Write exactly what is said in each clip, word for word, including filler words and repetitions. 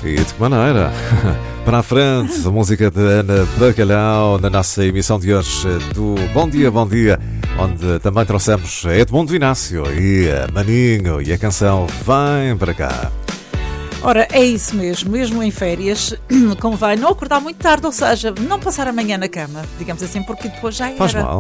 E de que maneira? Para a frente, a música de Ana Bacalhau na nossa emissão de hoje do Bom Dia, Bom Dia, onde também trouxemos Edmundo Inácio e a Maninho e a canção Vem Para Cá. Ora, é isso mesmo, mesmo em férias, convém não acordar muito tarde, ou seja, não passar a manhã na cama, digamos assim, porque depois já era. Faz mal.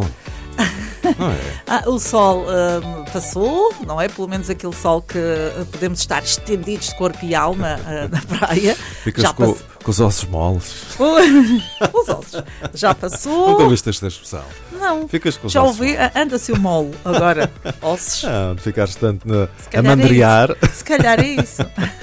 Não é? Ah, o sol uh, passou, não é? Pelo menos aquele sol que uh, podemos estar estendidos de corpo e alma uh, na praia. Ficas já com, pass... com os ossos moles. Os ossos. Já passou. Nunca ouviste esta expressão? Não. Ficas com os já ossos ouvi, moles. anda-se o molo agora. Ossos. Ah, de ficares tanto na, a É mandriar. Se calhar é isso.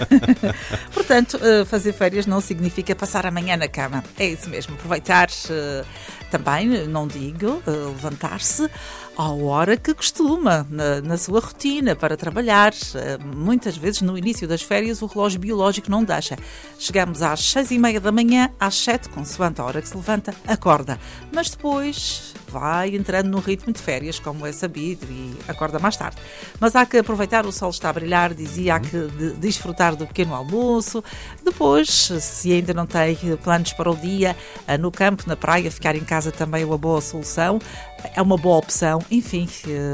Portanto, uh, fazer férias não significa passar a manhã na cama. É isso mesmo. Aproveitar uh, também, não digo, uh, levantar-se à hora que costuma, na, na sua rotina, para trabalhar. Uh, muitas vezes, no início das férias, o relógio biológico não deixa. Chegamos às seis e meia da manhã, às sete, consoante a hora que se levanta, acorda. Mas depois vai entrando no ritmo de férias, como é sabido, e acorda mais tarde. Mas há que aproveitar, o sol está a brilhar, dizia, há que de, desfrutar do pequeno almoço. Depois, se ainda não tem planos para o dia, no campo, na praia, ficar em casa também é uma boa solução, é uma boa opção. Enfim,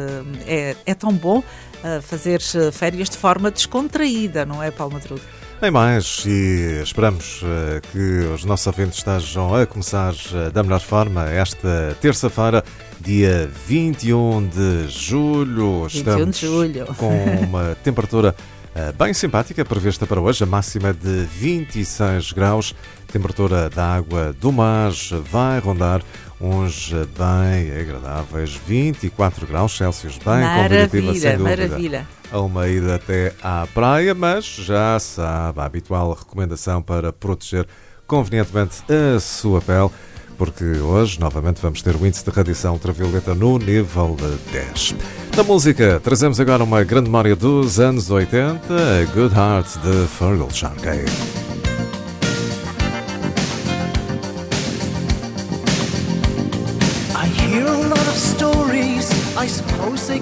é, é tão bom fazer férias de forma descontraída, não é, Paulo Madruga? Nem mais, e esperamos uh, que os nossos ouvintes estejam a começar uh, da melhor forma esta terça-feira, dia vinte e um de julho. vinte e um de julho. Com uma temperatura uh, bem simpática prevista para hoje, a máxima de vinte e seis graus. Temperatura da água do mar vai rondar uns bem agradáveis vinte e quatro graus Celsius, bem convidativa, sem dúvida. Maravilha. A uma ida até à praia, mas já sabe, a habitual recomendação para proteger convenientemente a sua pele, porque hoje, novamente, vamos ter o índice de radiação ultravioleta no nível dez. Na música, trazemos agora uma grande memória dos anos oitenta, a Good Heart de Fergal Sharkey. I hear a lot of stories, I suppose they